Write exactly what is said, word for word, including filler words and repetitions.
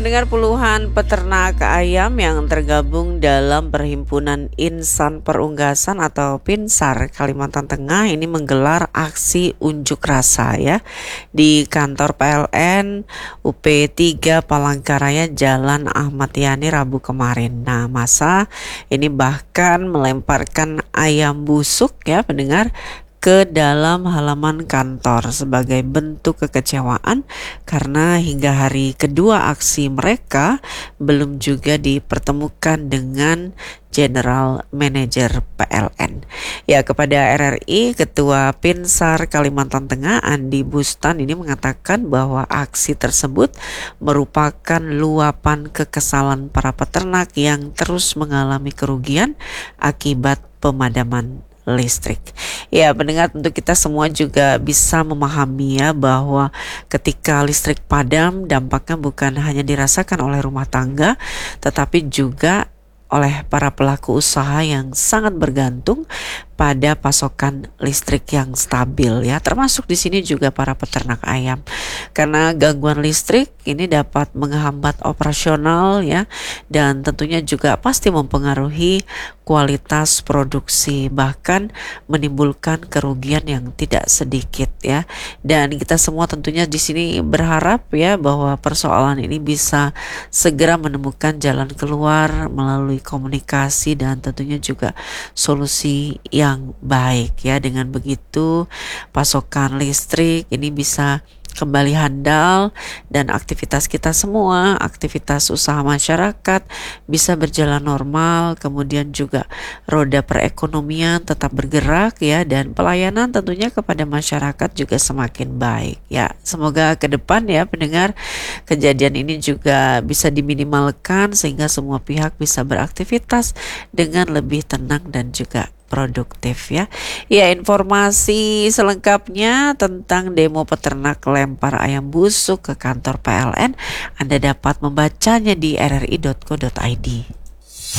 Dengar puluhan peternak ayam yang tergabung dalam Perhimpunan Insan Perunggasan atau Pinsar Kalimantan Tengah ini menggelar aksi unjuk rasa ya di kantor P L N U P tiga Palangkaraya Jalan Ahmad Yani Rabu kemarin. Nah, masa ini bahkan melemparkan ayam busuk ya pendengar ke dalam halaman kantor sebagai bentuk kekecewaan karena hingga hari kedua aksi mereka belum juga dipertemukan dengan General Manager P L N. Ya, kepada R R I, Ketua Pinsar Kalimantan Tengah Andi Bustan ini mengatakan bahwa aksi tersebut merupakan luapan kekesalan para peternak yang terus mengalami kerugian akibat pemadaman listrik. Ya, pendengar, tentu kita semua juga bisa memahami ya bahwa ketika listrik padam dampaknya bukan hanya dirasakan oleh rumah tangga tetapi juga oleh para pelaku usaha yang sangat bergantung pada pasokan listrik yang stabil ya, termasuk di sini juga para peternak ayam. Karena gangguan listrik ini dapat menghambat operasional ya, dan tentunya juga pasti mempengaruhi kualitas produksi, bahkan menimbulkan kerugian yang tidak sedikit ya. Dan kita semua tentunya di sini berharap ya bahwa persoalan ini bisa segera menemukan jalan keluar melalui komunikasi dan tentunya juga solusi yang baik ya. Dengan begitu pasokan listrik ini bisa kembali handal dan aktivitas kita semua, aktivitas usaha masyarakat bisa berjalan normal, kemudian juga roda perekonomian tetap bergerak ya, dan pelayanan tentunya kepada masyarakat juga semakin baik ya. Semoga ke depan ya pendengar, kejadian ini juga bisa diminimalkan sehingga semua pihak bisa beraktivitas dengan lebih tenang dan juga produktif ya. Ya, informasi selengkapnya tentang demo peternak lempar ayam busuk ke kantor P L N Anda dapat membacanya di r r i dot co dot i d.